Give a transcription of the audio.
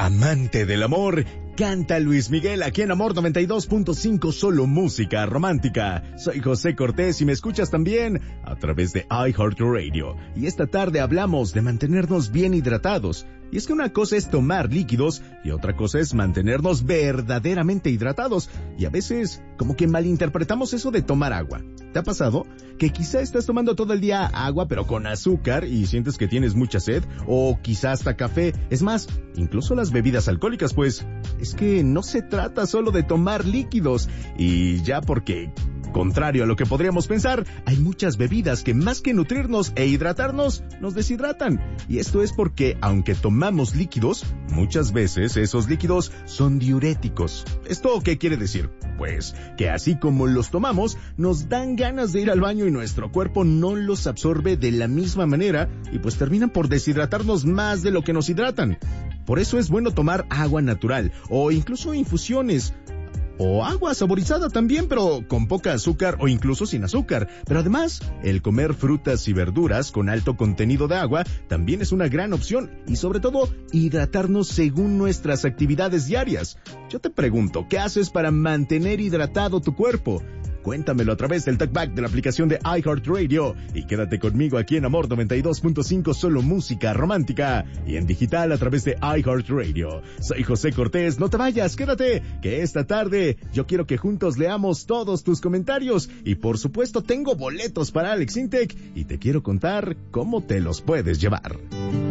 Amante del amor, canta Luis Miguel aquí en Amor 92.5, solo música romántica. Soy José Cortés y me escuchas también a través de iHeartRadio. Y esta tarde hablamos de mantenernos bien hidratados. Y es que una cosa es tomar líquidos y otra cosa es mantenernos verdaderamente hidratados. Y a veces como que malinterpretamos eso de tomar agua. ¿Te ha pasado? Que quizá estás tomando todo el día agua pero con azúcar y sientes que tienes mucha sed, o quizá hasta café. Es más, incluso las bebidas alcohólicas, pues es que no se trata solo de tomar líquidos. Y ya porque, contrario a lo que podríamos pensar, hay muchas bebidas que más que nutrirnos e hidratarnos, nos deshidratan. Y esto es porque, aunque tomamos líquidos, muchas veces esos líquidos son diuréticos. ¿Esto qué quiere decir? Pues que así como los tomamos, nos dan ganas de ir al baño y nuestro cuerpo no los absorbe de la misma manera y pues terminan por deshidratarnos más de lo que nos hidratan. Por eso es bueno tomar agua natural o incluso infusiones. O agua saborizada también, pero con poca azúcar o incluso sin azúcar. Pero además, el comer frutas y verduras con alto contenido de agua también es una gran opción. Y sobre todo, hidratarnos según nuestras actividades diarias. Yo te pregunto, ¿qué haces para mantener hidratado tu cuerpo? Cuéntamelo a través del talkback de la aplicación de iHeartRadio y quédate conmigo aquí en Amor 92.5, solo música romántica, y en digital a través de iHeartRadio. Soy José Cortés, no te vayas, quédate, que esta tarde yo quiero que juntos leamos todos tus comentarios y por supuesto tengo boletos para Alex Intec y te quiero contar cómo te los puedes llevar.